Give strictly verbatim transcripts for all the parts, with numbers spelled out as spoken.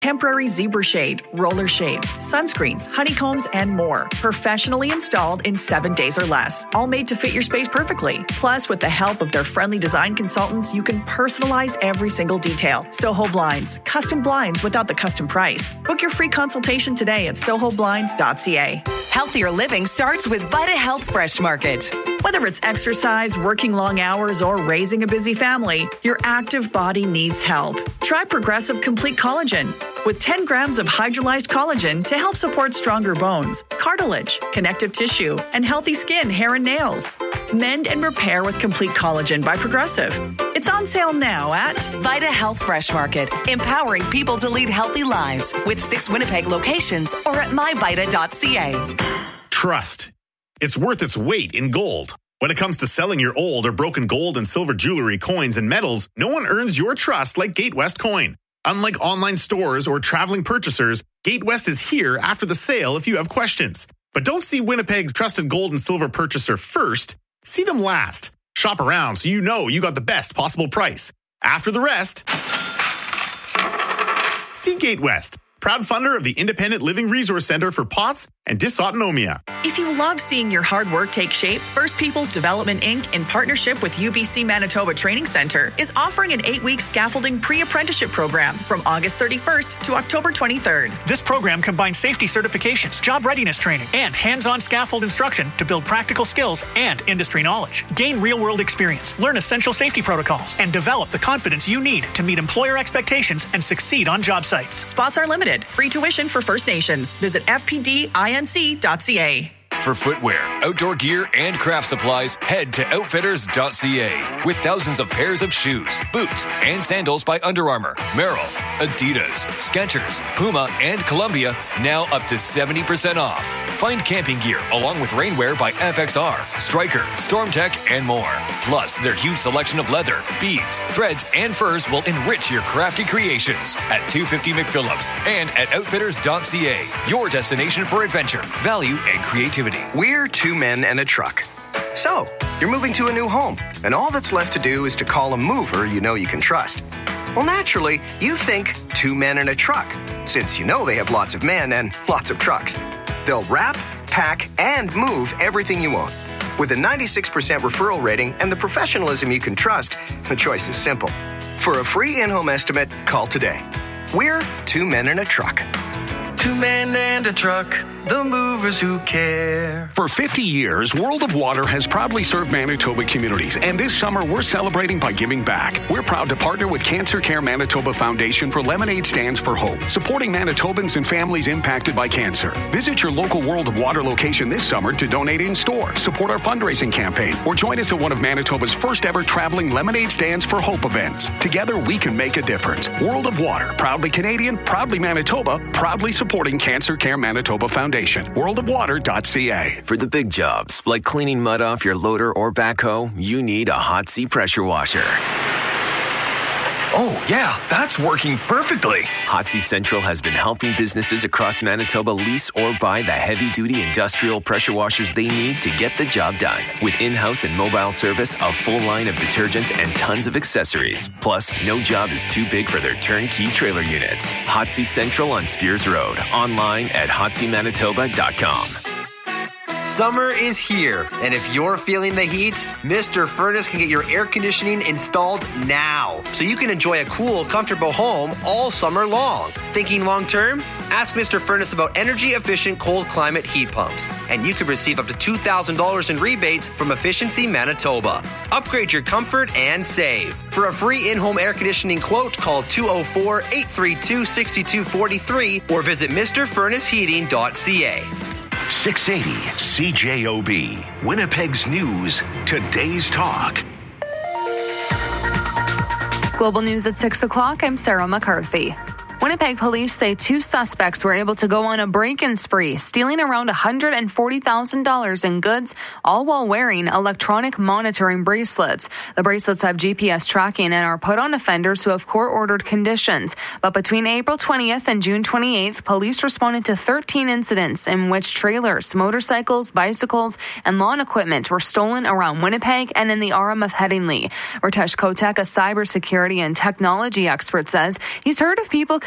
Temporary zebra shade, roller shades, sunscreens, honeycombs, and more. Professionally installed in seven days or less. All made to fit your space perfectly. Plus, with the help of their friendly design consultants, you can personalize every single detail. Soho Blinds. Custom blinds without the custom price. Book your free consultation today at soho blinds dot c a. Healthier living starts with Vita Health Fresh Market. Whether it's exercise, working long hours, or raising a busy family, your active body needs help. Try Progressive Complete Collagen. With ten grams of hydrolyzed collagen to help support stronger bones, cartilage, connective tissue, and healthy skin, hair, and nails. Mend and repair with Complete Collagen by Progressive. It's on sale now at Vita Health Fresh Market, empowering people to lead healthy lives with six Winnipeg locations or at my vita dot c a. Trust. It's worth its weight in gold. When it comes to selling your old or broken gold and silver jewelry, coins, and metals, no one earns your trust like Gatewest Coin. Unlike online stores or traveling purchasers, Gatewest is here after the sale if you have questions. But don't see Winnipeg's trusted gold and silver purchaser first. See them last. Shop around so you know you got the best possible price. After the rest, see Gatewest, proud funder of the Independent Living Resource Center for P O T S and Dysautonomia. If you love seeing your hard work take shape, First Peoples Development Incorporated, in partnership with U B C Manitoba Training Center, is offering an eight-week scaffolding pre-apprenticeship program from August thirty-first to October twenty-third. This program combines safety certifications, job readiness training, and hands-on scaffold instruction to build practical skills and industry knowledge. Gain real-world experience, learn essential safety protocols, and develop the confidence you need to meet employer expectations and succeed on job sites. Spots are limited. Free tuition for First Nations. Visit f p d inc dot c a. For footwear, outdoor gear, and craft supplies, head to outfitters dot c a. With thousands of pairs of shoes, boots, and sandals by Under Armour, Merrell, Adidas, Skechers, Puma, and Columbia, now up to seventy percent off. Find camping gear along with rainwear by F X R, Stryker, StormTech, and more. Plus, their huge selection of leather, beads, threads, and furs will enrich your crafty creations at two fifty McPhillips and at outfitters dot c a. Your destination for adventure, value, and creativity. We're two men and a truck. So, you're moving to a new home, and all that's left to do is to call a mover you know you can trust. Well, naturally, you think two men and a truck, since you know they have lots of men and lots of trucks. They'll wrap, pack, and move everything you own. With a ninety-six percent referral rating and the professionalism you can trust, the choice is simple. For a free in-home estimate, call today. We're two men and a truck. Two men and a truck, the movers who care. For fifty years, World of Water has proudly served Manitoba communities, and this summer we're celebrating by giving back. We're proud to partner with Cancer Care Manitoba Foundation for Lemonade Stands for Hope, supporting Manitobans and families impacted by cancer. Visit your local World of Water location this summer to donate in-store, support our fundraising campaign, or join us at one of Manitoba's first ever traveling Lemonade Stands for Hope events. Together we can make a difference. World of Water, proudly Canadian, proudly Manitoba, proudly supporting Cancer Care Manitoba Foundation. world of water dot c a. For the big jobs, like cleaning mud off your loader or backhoe, you need a Hot-C pressure washer. Oh, yeah, that's working perfectly. Hot-C Central has been helping businesses across Manitoba lease or buy the heavy-duty industrial pressure washers they need to get the job done. With in-house and mobile service, a full line of detergents, and tons of accessories. Plus, no job is too big for their turnkey trailer units. Hot-C Central on Spears Road. Online at hot c manitoba dot com. Summer is here, and if you're feeling the heat, Mister Furnace can get your air conditioning installed now, so you can enjoy a cool, comfortable home all summer long. Thinking long term? Ask Mister Furnace about energy-efficient cold climate heat pumps, and you could receive up to two thousand dollars in rebates from Efficiency Manitoba. Upgrade your comfort and save. For a free in-home air conditioning quote, call two oh four, eight three two, six two four three or visit mr furnace heating dot c a. six eighty C J O B, Winnipeg's News, today's talk. Global News at six o'clock, I'm Sarah McCarthy. Winnipeg police say two suspects were able to go on a break-in spree, stealing around one hundred forty thousand dollars in goods, all while wearing electronic monitoring bracelets. The bracelets have G P S tracking and are put on offenders who have court-ordered conditions. But between April twentieth and June twenty-eighth, police responded to thirteen incidents in which trailers, motorcycles, bicycles, and lawn equipment were stolen around Winnipeg and in the R M of Headingley. Ritesh Kotek, a cybersecurity and technology expert, says he's heard of people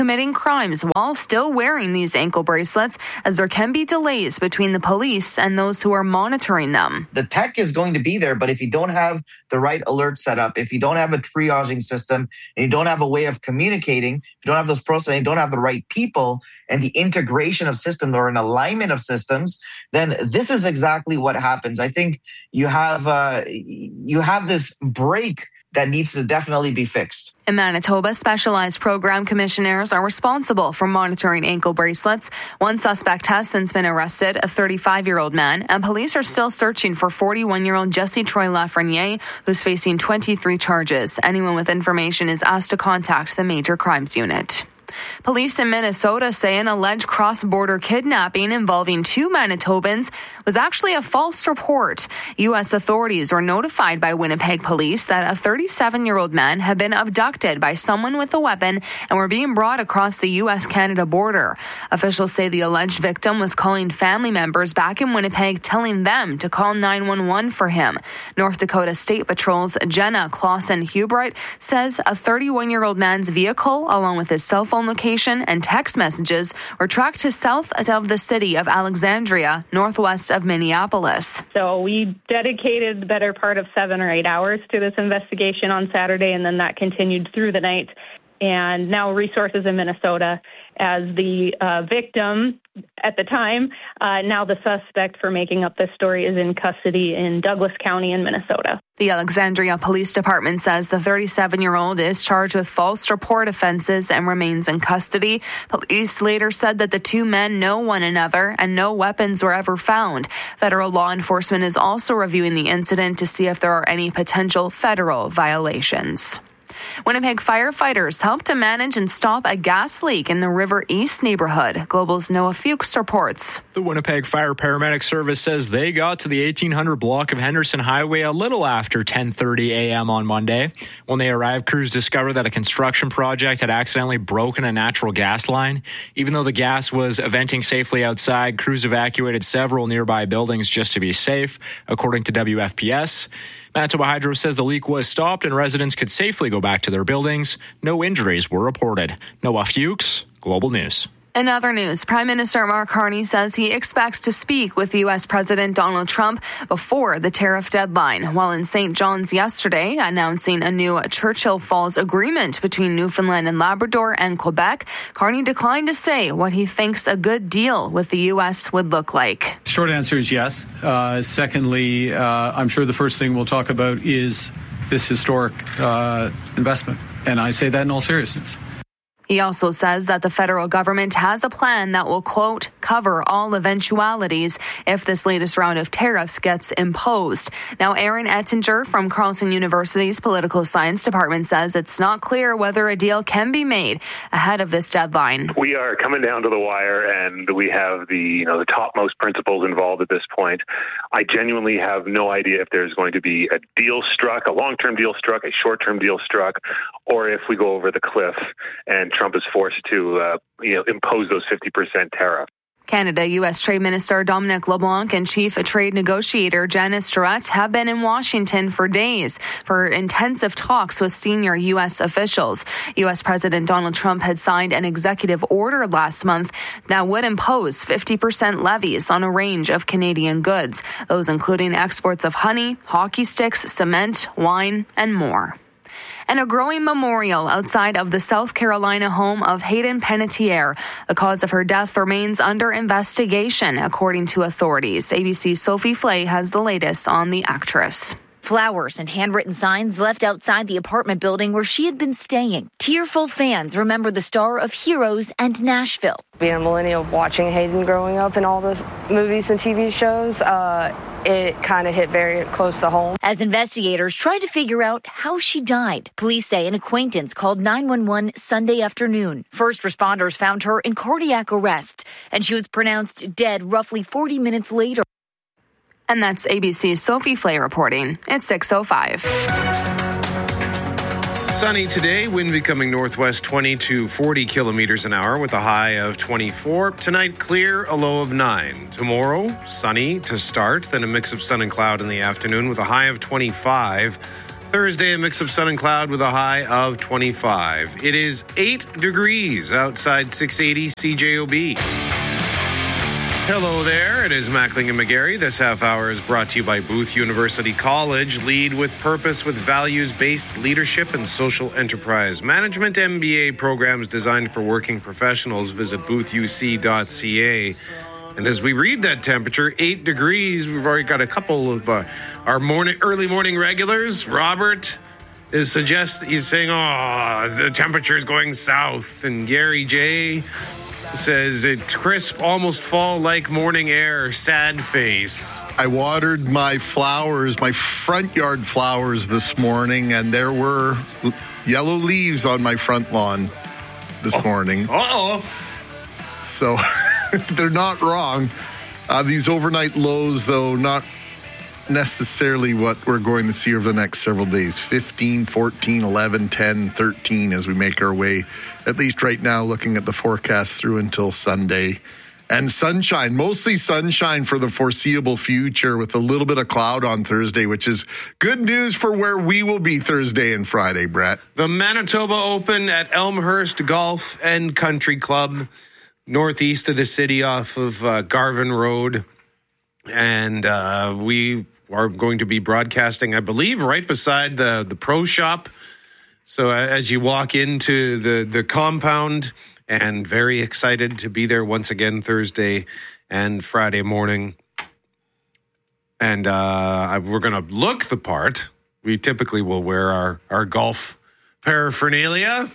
committing crimes while still wearing these ankle bracelets, as there can be delays between the police and those who are monitoring them. The tech is going to be there, but if you don't have the right alert set up, if you don't have a triaging system, and you don't have a way of communicating, if you don't have those processes, you don't have the right people and the integration of systems or an alignment of systems, then this is exactly what happens. I think you have uh, you have this break that needs to definitely be fixed. In Manitoba, specialized program commissioners are responsible for monitoring ankle bracelets. One suspect has since been arrested, a thirty-five-year-old man, and police are still searching for forty-one-year-old Jesse Troy Lafreniere, who's facing twenty-three charges. Anyone with information is asked to contact the Major Crimes Unit. Police in Minnesota say an alleged cross-border kidnapping involving two Manitobans was actually a false report. U S authorities were notified by Winnipeg police that a thirty-seven-year-old man had been abducted by someone with a weapon and were being brought across the U S Canada border. Officials say the alleged victim was calling family members back in Winnipeg, telling them to call nine one one for him. North Dakota State Patrol's Jenna Clausen-Hubright says a thirty-one-year-old man's vehicle, along with his cell phone location and text messages, were tracked to south of the city of Alexandria, northwest of Minneapolis. So we dedicated the better part of seven or eight hours to this investigation on Saturday, and then that continued through the night. And now resources in Minnesota as the uh, victim at the time, uh, now the suspect for making up this story, is in custody in Douglas County in Minnesota. The Alexandria Police Department says the thirty-seven-year-old is charged with false report offenses and remains in custody. Police later said that the two men know one another and no weapons were ever found. Federal law enforcement is also reviewing the incident to see if there are any potential federal violations. Winnipeg firefighters helped to manage and stop a gas leak in the River East neighborhood. Global's Noah Fuchs reports. The Winnipeg Fire Paramedic Service says they got to the eighteen hundred block of Henderson Highway a little after ten thirty a.m. on Monday. When they arrived, crews discovered that a construction project had accidentally broken a natural gas line. Even though the gas was venting safely outside, crews evacuated several nearby buildings just to be safe, according to W F P S. Manitoba Hydro says the leak was stopped and residents could safely go back to their buildings. No injuries were reported. Noah Fuchs, Global News. In other news, Prime Minister Mark Carney says he expects to speak with U S President Donald Trump before the tariff deadline, while in Saint John's yesterday announcing a new Churchill Falls agreement between Newfoundland and Labrador and Quebec. Carney declined to say what he thinks a good deal with the U S would look like. Short answer is yes. Uh, secondly, uh, I'm sure the first thing we'll talk about is this historic uh, investment, and I say that in all seriousness. He also says that the federal government has a plan that will, quote, cover all eventualities if this latest round of tariffs gets imposed. Now, Aaron Ettinger from Carleton University's Political Science Department says it's not clear whether a deal can be made ahead of this deadline. We are coming down to the wire, and we have the, you know, the topmost principals involved at this point. I genuinely have no idea if there's going to be a deal struck, a long-term deal struck, a short-term deal struck, or if we go over the cliff and Trump is forced to uh, you know, impose those fifty percent tariff. Canada U S Trade Minister Dominic LeBlanc and Chief Trade Negotiator Janice Jarrett have been in Washington for days for intensive talks with senior U S officials. U S President Donald Trump had signed an executive order last month that would impose fifty percent levies on a range of Canadian goods, those including exports of honey, hockey sticks, cement, wine, and more. And a growing memorial outside of the South Carolina home of Hayden Panettiere. The cause of her death remains under investigation, according to authorities. A B C's Sophie Flay has the latest on the actress. Flowers and handwritten signs left outside the apartment building where she had been staying. Tearful fans remember the star of Heroes and Nashville. Being a millennial, watching Hayden growing up in all the movies and T V shows, uh, it kind of hit very close to home. As investigators try to figure out how she died, police say an acquaintance called nine one one Sunday afternoon. First responders found her in cardiac arrest, and she was pronounced dead roughly forty minutes later. And that's A B C's Sophie Flay reporting. It's six oh five. Sunny today, wind becoming northwest twenty to forty kilometers an hour with a high of twenty-four. Tonight, clear, a low of nine. Tomorrow, sunny to start, then a mix of sun and cloud in the afternoon with a high of twenty-five. Thursday, a mix of sun and cloud with a high of twenty-five. It is eight degrees outside six eighty C J O B. Hello there, it is Mackling and McGarry. This half hour is brought to you by Booth University College. Lead with purpose with values-based leadership and social enterprise management. M B A programs designed for working professionals. Visit booth u c dot c a. And as we read that temperature, eight degrees, we've already got a couple of uh, our morning, early morning regulars. Robert is suggest he's saying, oh, the temperature is going south. And Gary J says it crisp, almost fall-like morning air, sad face. I watered my flowers, my front yard flowers this morning, and there were yellow leaves on my front lawn this oh. morning. Uh-oh. So they're not wrong. Uh, these overnight lows, though, not necessarily what we're going to see over the next several days. fifteen, fourteen, eleven, ten, thirteen as we make our way, at least right now, looking at the forecast through until Sunday. And sunshine, mostly sunshine for the foreseeable future with a little bit of cloud on Thursday, which is good news for where we will be Thursday and Friday, Brett. The Manitoba Open at Elmhurst Golf and Country Club, northeast of the city off of uh, Garvin Road. And uh, we are going to be broadcasting, I believe, right beside the, the pro shop. So uh, as you walk into the, the compound, and very excited to be there once again Thursday and Friday morning. And uh, we're going to look the part. We typically will wear our, our golf paraphernalia.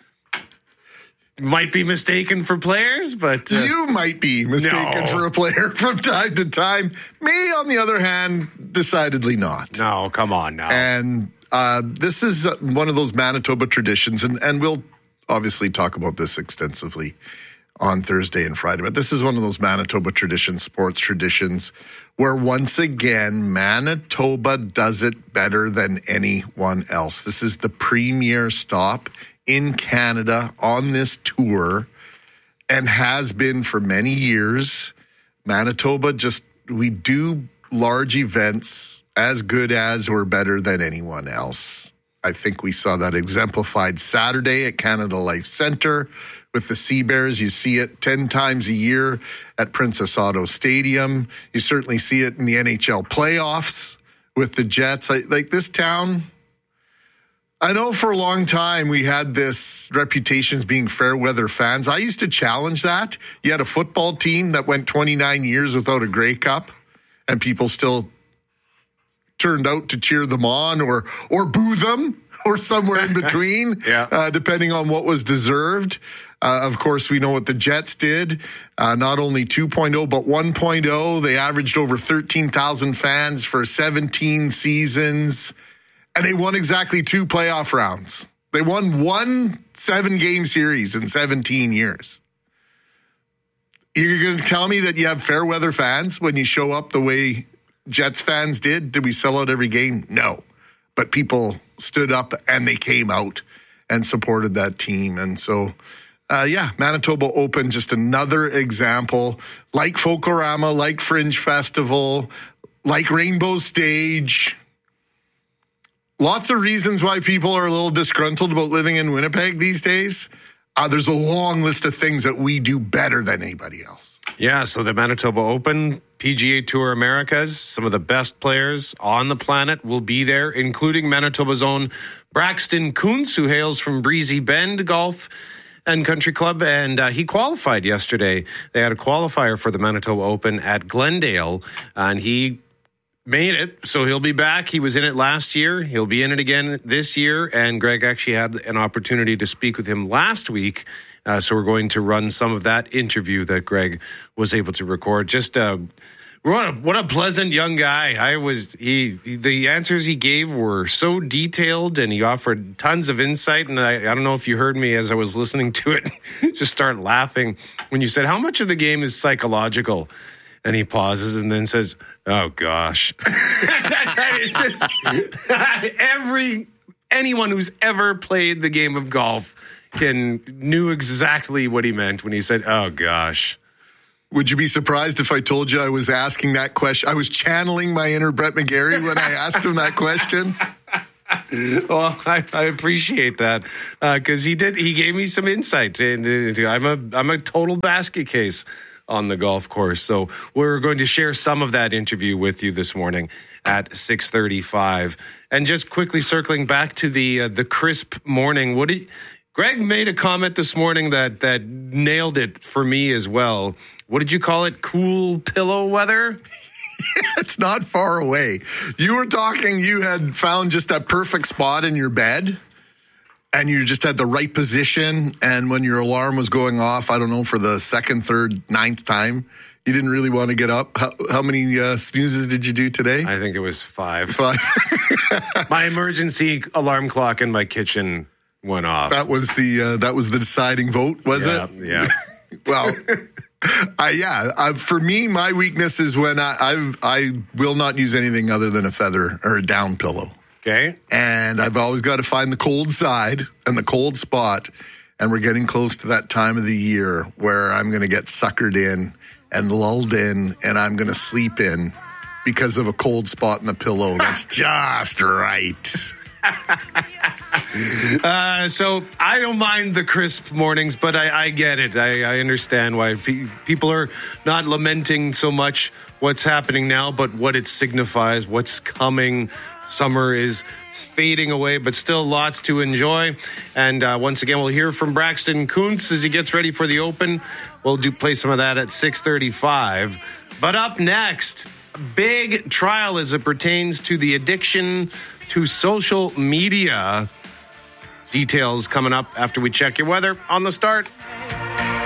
Might be mistaken for players, but... Uh, you might be mistaken no. for a player from time to time. Me, on the other hand, decidedly not. No, come on now. And uh, this is one of those Manitoba traditions, and, and we'll obviously talk about this extensively on Thursday and Friday, but this is one of those Manitoba traditions, sports traditions, where once again, Manitoba does it better than anyone else. This is the premier stop in Canada on this tour and has been for many years. Manitoba just, we do large events as good as or better than anyone else. I think we saw that exemplified Saturday at Canada Life Centre with the Sea Bears. You see it ten times a year at Princess Auto Stadium. You certainly see it in the N H L playoffs with the Jets. I, like this town, I know for a long time we had this reputation as being fair weather fans. I used to challenge that. You had a football team that went twenty-nine years without a Grey Cup, and people still turned out to cheer them on or or boo them or somewhere in between, yeah. uh, depending on what was deserved. Uh, of course, we know what the Jets did. Uh, not only two point oh, but one point oh. They averaged over thirteen thousand fans for seventeen seasons. And they won exactly two playoff rounds. They won one seven-game series in seventeen years. You're going to tell me that you have fair weather fans when you show up the way Jets fans did? Did we sell out every game? No. But people stood up and they came out and supported that team. And so, uh, yeah, Manitoba Open, just another example. Like Folklorama, like Fringe Festival, like Rainbow Stage. Lots of reasons why people are a little disgruntled about living in Winnipeg these days. Uh, there's a long list of things that we do better than anybody else. Yeah, so the Manitoba Open, P G A Tour Americas, some of the best players on the planet will be there, including Manitoba's own Braxton Kuntz, who hails from Breezy Bend Golf and Country Club, and uh, he qualified yesterday. They had a qualifier for the Manitoba Open at Glendale, and he made it, so he'll be back. He was in it last year. He'll be in it again this year, and Greg actually had an opportunity to speak with him last week, uh, so we're going to run some of that interview that Greg was able to record. Just uh, what a, what a pleasant young guy. I was he the answers he gave were so detailed, and he offered tons of insight, and I, I don't know if you heard me as I was listening to it just start laughing when you said, how much of the game is psychological? And he pauses and then says, oh, gosh. It's just, every anyone who's ever played the game of golf can knew exactly what he meant when he said, oh, gosh. Would you be surprised if I told you I was asking that question? I was channeling my inner Brett McGarry when I asked him that question. Well, I, I appreciate that because uh, he did. He gave me some insights, and uh, I'm a I'm a total basket case on the golf course. So we're going to share some of that interview with you this morning at six thirty-five. And just quickly circling back to the uh, the crisp morning. What did Greg made a comment this morning that that nailed it for me as well. What did you call it? Cool pillow weather? It's not far away. You were talking, you had found just a perfect spot in your bed and you just had the right position. And when your alarm was going off, I don't know, for the second, third, ninth time, you didn't really want to get up. How, how many uh, snoozes did you do today? I think it was five. Five. My emergency alarm clock in my kitchen went off. That was the uh, that was the deciding vote, was yeah, it? Yeah. Well, uh, yeah. Uh, for me, my weakness is when I I've, I will not use anything other than a feather or a down pillow. Okay. And I've always got to find the cold side and the cold spot. And we're getting close to that time of the year where I'm going to get suckered in and lulled in, and I'm going to sleep in because of a cold spot in the pillow. That's just right. uh, so I don't mind the crisp mornings, but I, I get it. I, I understand why pe- people are not lamenting so much what's happening now, but what it signifies, what's coming. Summer is fading away, but still lots to enjoy. And uh, once again, we'll hear from Braxton Kuntz as he gets ready for the Open. We'll do play some of that at six thirty-five. But up next, big trial as it pertains to the addiction to social media. Details coming up after we check your weather on The Start.